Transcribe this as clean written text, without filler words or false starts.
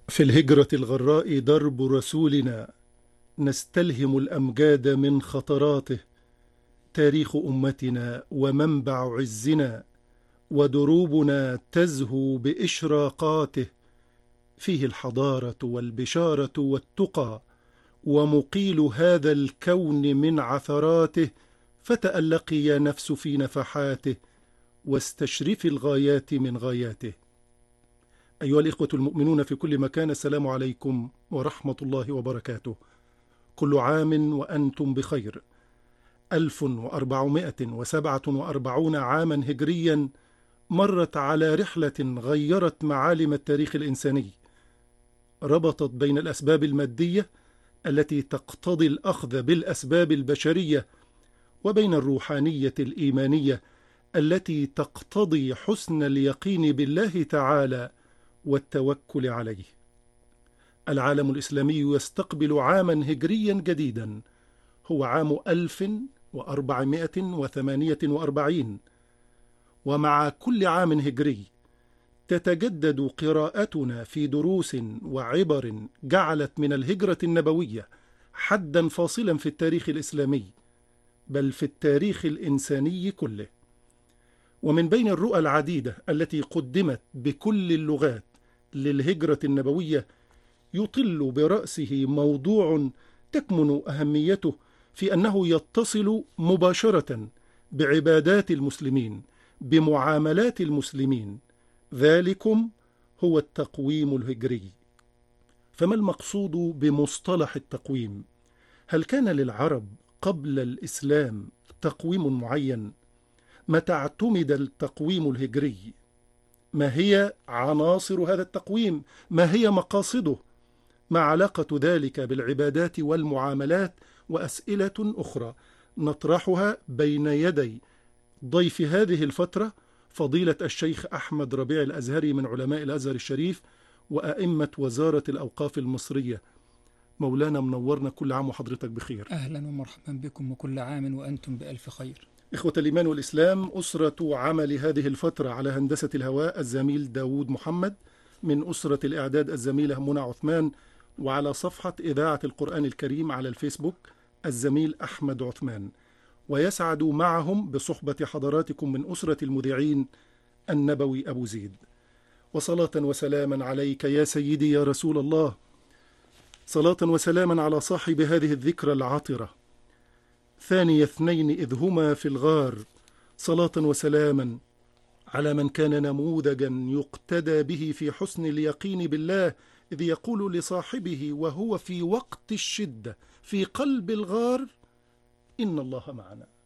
في الهجرة الغراء درب رسولنا، نستلهم الأمجاد من خطراته. تاريخ أمتنا ومنبع عزنا، ودروبنا تزهو بإشراقاته. فيه الحضارة والبشارة والتقى، ومقيل هذا الكون من عثراته. فتألقي يا نفس في نفحاته، واستشرفي الغايات من غاياته. أيها الإخوة المؤمنون في كل مكان، السلام عليكم ورحمة الله وبركاته. كل عام وأنتم بخير. 1447 عاما هجريا مرت على رحلة غيرت معالم التاريخ الإنساني، ربطت بين الأسباب المادية التي تقتضي الأخذ بالأسباب البشرية، وبين الروحانية الإيمانية التي تقتضي حسن اليقين بالله تعالى والتوكل عليه. العالم الإسلامي يستقبل عاما هجريا جديدا، هو عام 1448، ومع كل عام هجري تتجدد قراءتنا في دروس وعبر جعلت من الهجرة النبوية حدا فاصلا في التاريخ الإسلامي، بل في التاريخ الإنساني كله. ومن بين الرؤى العديدة التي قدمت بكل اللغات للهجرة النبوية، يطل برأسه موضوع تكمن أهميته في أنه يتصل مباشرة بعبادات المسلمين، بمعاملات المسلمين. ذلكم هو التقويم الهجري. فما المقصود بمصطلح التقويم؟ هل كان للعرب قبل الإسلام تقويم معين؟ متى اعتمد التقويم الهجري؟ ما هي عناصر هذا التقويم؟ ما هي مقاصده؟ ما علاقة ذلك بالعبادات والمعاملات؟ وأسئلة أخرى نطرحها بين يدي ضيف هذه الفترة، فضيلة الشيخ أحمد ربيع الأزهري من علماء الأزهر الشريف وأئمة وزارة الأوقاف المصرية. مولانا منورنا، كل عام وحضرتك بخير. أهلا ومرحبا بكم، وكل عام وأنتم بألف خير. إخوة الإيمان والإسلام، أسرة عمل هذه الفترة على هندسة الهواء الزميل داود محمد، من أسرة الإعداد الزميلة منى عثمان، وعلى صفحة إذاعة القرآن الكريم على الفيسبوك الزميل أحمد عثمان. ويسعد معهم بصحبة حضراتكم من أسرة المذيعين النبوي أبو زيد. وصلاة وسلاما عليك يا سيدي يا رسول الله، صلاة وسلاما على صاحب هذه الذكرى العطرة، ثاني اثنين إذ هما في الغار. صلاة وسلاما على من كان نموذجا يقتدى به في حسن اليقين بالله، إذ يقول لصاحبه وهو في وقت الشدة في قلب الغار: إن الله معنا.